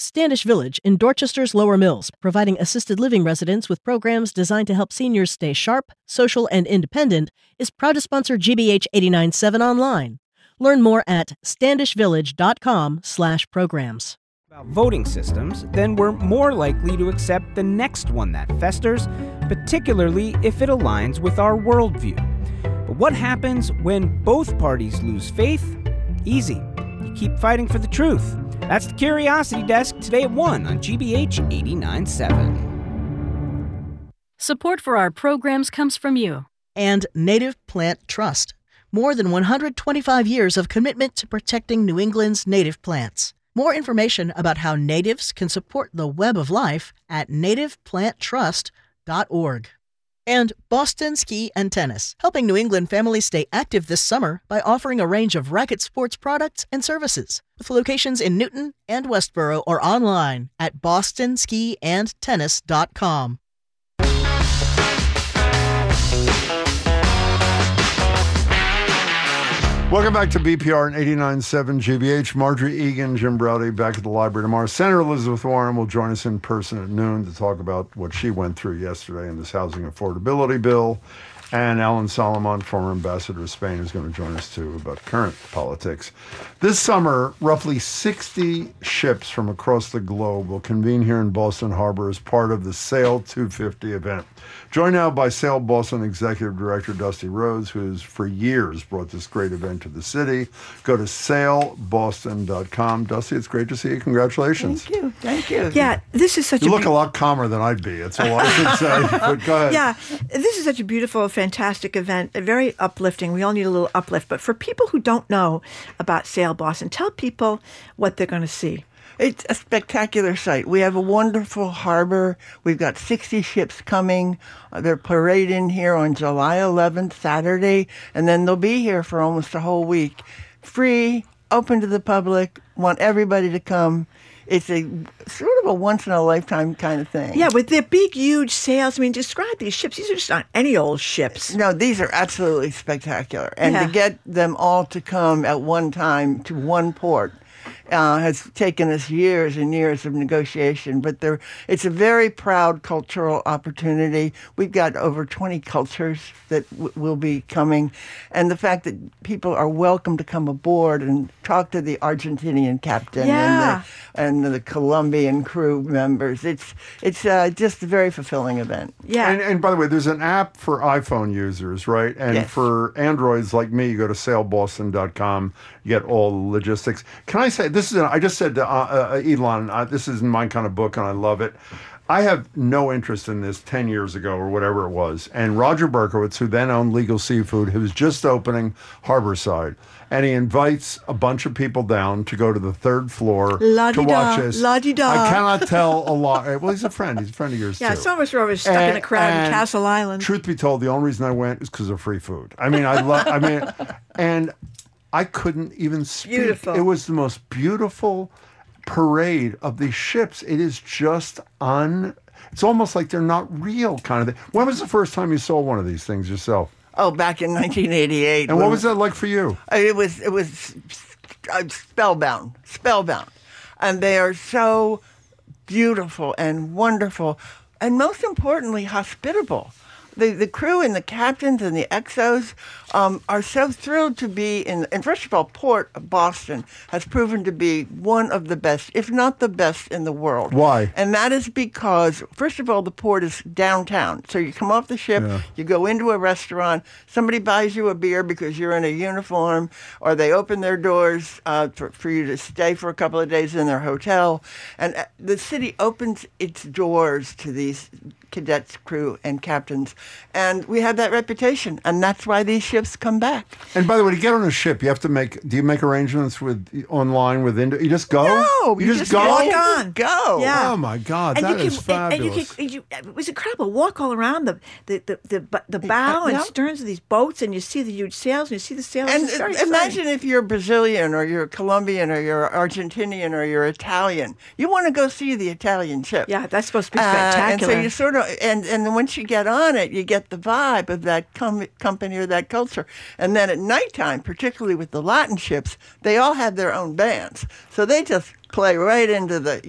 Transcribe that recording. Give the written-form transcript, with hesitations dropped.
Standish Village in Dorchester's Lower Mills, providing assisted living residents with programs designed to help seniors stay sharp, social, and independent, is proud to sponsor GBH 89.7 online. Learn more at standishvillage.com/programs. About voting systems, then we're more likely to accept the next one that festers, particularly if it aligns with our worldview. But what happens when both parties lose faith? Easy. You keep fighting for the truth. That's the Curiosity Desk today at 1 on GBH 89.7. Support for our programs comes from you. And Native Plant Trust. More than 125 years of commitment to protecting New England's native plants. More information about how natives can support the web of life at nativeplanttrust.org. And Boston Ski and Tennis, helping New England families stay active this summer by offering a range of racket sports products and services, with locations in Newton and Westboro or online at bostonskiandtennis.com. Welcome back to BPR and 89.7 GBH. Marjorie Egan, Jim Browdy back at the library tomorrow. Senator Elizabeth Warren will join us in person at noon to talk about what she went through yesterday in this housing affordability bill. And Alan Solomon, former ambassador of Spain, is going to join us too about current politics. This summer, roughly 60 ships from across the globe will convene here in Boston Harbor as part of the Sail 250 event. Joined now by Sail Boston Executive Director Dusty Rhodes, who's for years brought this great event to the city. Go to sailboston.com. Dusty, it's great to see you. Congratulations. Thank you. Yeah, this is such You look a lot calmer than I'd be. That's all I should say. But go ahead. Yeah, this is such a beautiful, fantastic event, very uplifting. We all need a little uplift. But for people who don't know about Sail Boston, tell people what they're going to see. It's a spectacular sight. We have a wonderful harbor. We've got 60 ships coming. They're parading here on July 11th, Saturday, and then they'll be here for almost a whole week. Free, open to the public, want everybody to come. It's a sort of a once-in-a-lifetime kind of thing. Yeah, with their big, huge sails. I mean, describe these ships. These are just not any old ships. No, these are absolutely spectacular. And to get them all to come at one time to one port has taken us years and years of negotiation, but it's a very proud cultural opportunity. We've got over 20 cultures that will be coming, and the fact that people are welcome to come aboard and talk to the Argentinian captain and the Colombian crew members. It's just a very fulfilling event. Yeah. And by the way, there's an app for iPhone users, right? And for Androids like me, you go to sailboston.com, you get all the logistics. Can I say, I just said to Elon, this isn't my kind of book and I love it. I have no interest in this 10 years ago or whatever it was. And Roger Berkowitz, who then owned Legal Seafood, who was just opening Harborside, and he invites a bunch of people down to go to the third floor to watch this. La-di-da. I cannot tell a lot. Well, he's a friend. He's a friend of yours, too. Yeah, some of us were always stuck in a crowd in Castle Island. Truth be told, the only reason I went is because of free food. And I couldn't even speak. Beautiful. It was the most beautiful parade of these ships. It is just it's almost like they're not real kind of thing. When was the first time you saw one of these things yourself? Oh, back in 1988. And what was that like for you? It was spellbound. And they are so beautiful and wonderful, and most importantly, hospitable. The crew and the captains and the XOs are so thrilled to be in. And first of all, Port of Boston has proven to be one of the best, if not the best, in the world. Why? And that is because, first of all, the port is downtown. So you come off the ship, you go into a restaurant, somebody buys you a beer because you're in a uniform, or they open their doors for you to stay for a couple of days in their hotel. And the city opens its doors to these cadets, crew, and captains. And we have that reputation, and that's why these ships come back. And by the way, to get on a ship, you have to do you make arrangements online with you just go? No, you just go? Walk on. Go. Yeah. Oh my God, and that is fabulous. It was incredible. Walk all around the bow and sterns of these boats, and you see the huge sails, and you see the sails. And imagine if you're Brazilian, or you're Colombian, or you're Argentinian, or you're Italian. You want to go see the Italian ship. Yeah, that's supposed to be spectacular. And so you sort of, and then once you get on it, you get the vibe of that company or that culture. And then at nighttime, particularly with the Latin ships, they all have their own bands. So they just play right into the